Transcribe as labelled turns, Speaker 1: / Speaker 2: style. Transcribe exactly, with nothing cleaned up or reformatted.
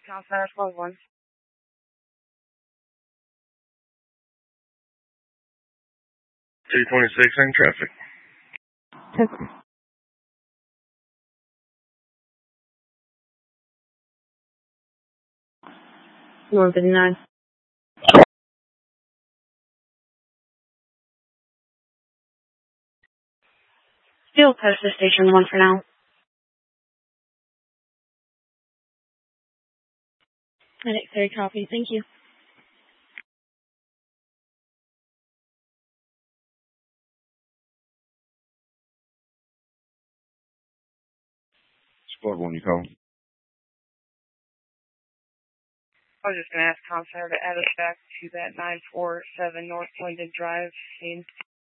Speaker 1: Town Center twelve one.
Speaker 2: two twenty-six in traffic.
Speaker 1: one fifty-nine. Still post to station one for now. Medic three copy. Thank you.
Speaker 2: Squad one, you call.
Speaker 1: I was just going to ask Tom Center to add us back to that nine four seven North Linden Drive scene.